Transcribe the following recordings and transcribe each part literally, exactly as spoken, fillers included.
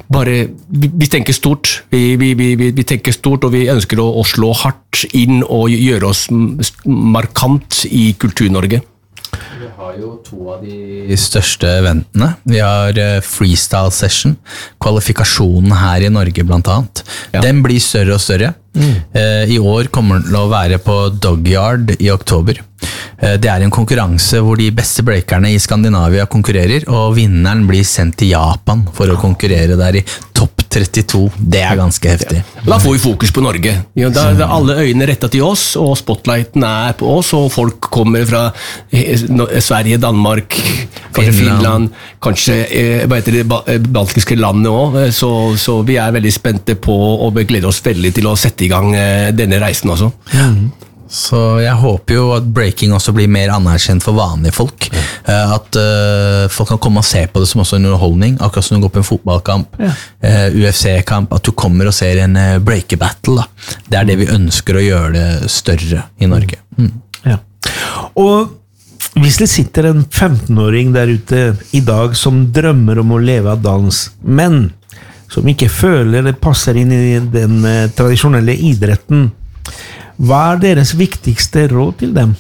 bare, vi, vi tenker stort, vi, vi, vi, vi tenker stort, og vi ønsker å, å slå hardt inn og gjøre oss markant i Kultur-Norge. Vi har jo to av de største eventene. Vi har freestyle session, kvalifikasjonen her i Norge blant annet. Ja. Den blir større og større. Mm. I år kommer den til å være på Dogyard i oktober. Det er en konkurranse hvor de beste breakerne i Skandinavia konkurrerer, og vinneren blir sendt til Japan for å konkurrere der i topp trettito. Det er ganske heftig. Da får vi fokus på Norge. Ja, da er alle øynene rettet til oss, og spotlighten er på oss, og folk kommer fra Sverige, Danmark, kanskje Finland, kanskje hva heter det, baltiske landet også. Så, så vi er veldig spente på, og vi gleder oss veldig til å sette i gang denne reisen også. Ja. Så jeg håper jo at breaking også blir mer anerkjent for vanlige folk. Ja. At uh, folk kan komme og se på det som også en underholdning, akkurat som du går på en fotballkamp, ja. uh, U F C-kamp, at du kommer og ser en uh, breaker-battle. Da. Det er det vi ønsker å gjøre det større i Norge. Mm. Ja. Og hvis det sitter en femten-åring der ute i dag som drømmer om å leve av dans, men som ikke føler det passer inn i den uh, tradisjonelle idretten, hva er deres viktigste råd til dem?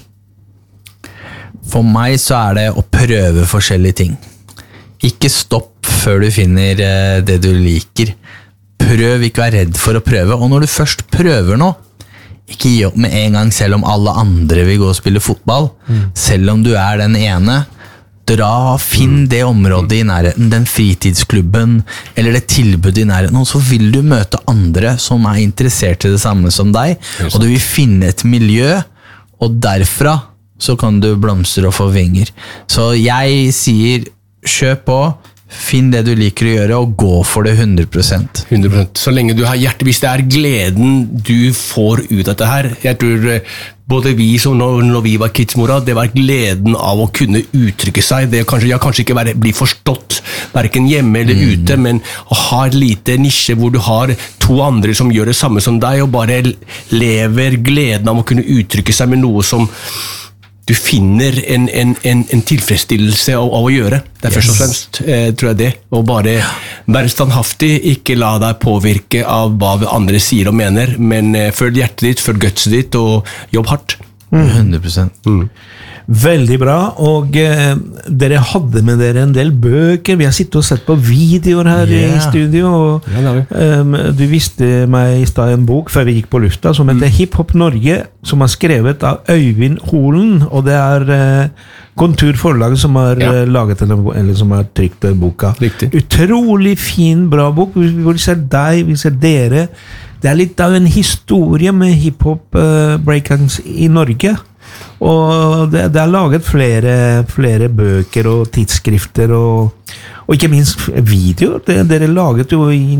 For meg så er det å prøve forskjellige ting. Ikke stopp før du finner det du liker. Prøv, ikke være redd for å prøve. Og når du først prøver noe, ikke gi opp med en gang selv om alle andre vil gå og spille fotball. Mm. Selv om du er den ene. Dra, finn det området i nærheten, den fritidsklubben, eller det tilbudet i nærheten, og så vil du møte andre som er interessert i det samme som deg, og du vil finne et miljø, og derfra så kan du blomstre og få vinger. Så jeg sier, kjøp på, finn det du liker å gjøre, og gå for det hundre prosent. hundre prosent. Så lenge du har hjerte, hvis det er gleden du får ut av dette her, jeg tror både vi som når, når vi var kids, mora, det var gleden av å kunne uttrykke seg, det kanskje, ja, kanskje ikke være, bli forstått, hverken hjemme eller mm. ute, men å ha et lite nisje hvor du har to andre som gjør det samme som deg, og bare lever gleden av å kunne uttrykke seg med noe som du finner en, en, en, en tilfredsstillelse av, av å gjøre. Det er yes. først og fremst, eh, tror jeg det. Og bare være standhaftig, ikke la deg påvirke av hva andre sier og mener, men eh, følg hjertet ditt, følg gutset ditt, og jobb hardt. Mm. hundre prosent. Mm. Veldig bra, og eh, dere hadde med dere en del bøker, vi har sittet og sett på videoer her yeah. i studio, og ja, um, du visste meg i sted en bok før vi gikk på lufta, som heter mm. Hip Hop Norge, som er skrevet av Øyvind Holen, og det er eh, Konturforlaget som har ja. laget den, eller som har trykt den boka. Riktig. Utrolig fin, bra bok, vi, vi ser deg, vi ser dere, det er litt av en historie med hiphop uh, breakdance i Norge, og det, det er laget flere, flere bøker og tidsskrifter og, og ikke minst videoer. Det, dere laget jo i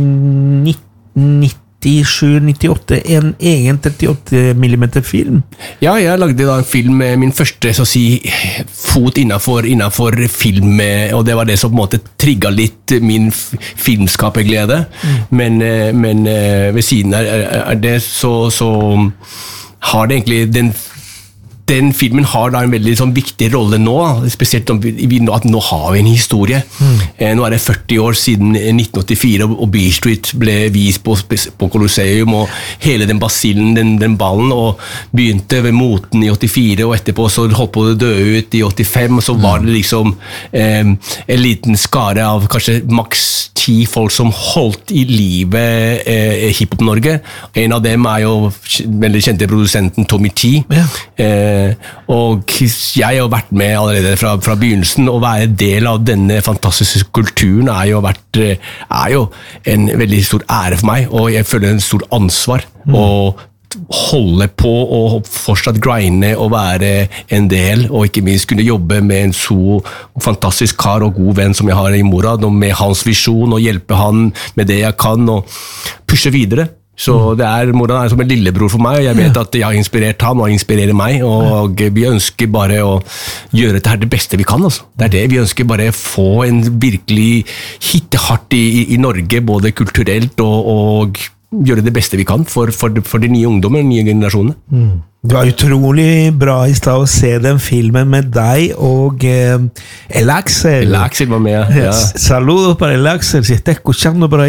nittisju nittiåtte en egen trettiåtte millimeter film. Ja, jeg lagde da en film, min første så å si, fot innenfor, innenfor film, og det var det som på en måte trigget litt min filmskaperglede, mm. men, men ved siden er, er det så, så har det egentlig den Den filmen har da en veldig sånn, viktig rolle nå, spesielt om vi, at nå har vi en historie. Mm. Eh, nå er det førti år siden nitten åttifire, og Beale Street ble vist på, på Colosseum, og hele den basillen, den, den ballen, og begynte ved moten i åttifire, og etterpå så holdt på å dø ut i åttifem, og så var det liksom eh, en liten skare av kanskje maks ti folk som holdt i livet eh, Hiphop-Norge. En av dem er jo veldig kjente produsenten Tommy T. Ja. Eh, og jeg har vært med allerede fra, fra begynnelsen, og være del av denne fantastiske kulturen er jo, vært, er jo en veldig stor ære for meg, og jeg føler en stor ansvar mm. å holde på og fortsatt grinde og være en del, og ikke minst kunne jobbe med en så fantastisk kar og god venn som jeg har i Morad, og med hans visjon, og hjelpe han med det jeg kan, og pushe videre. Så det er, Morad er som en lillebror for meg, og jeg vet at jeg har inspirert han, og han inspirerer meg, og vi ønsker bare å gjøre dette her det beste vi kan. Altså. Det er det, vi ønsker bare å få en virkelig hittehardt i, i Norge, både kulturelt og, og gjøre det beste vi kan for, for, for de nye ungdommer, de nye generasjonene. Mm. Det var utrolig bra i sted å se den filmen med deg og eh, El Axel. El Axel var med, ja. Saludos para El Axel, si está escuchando por ahí.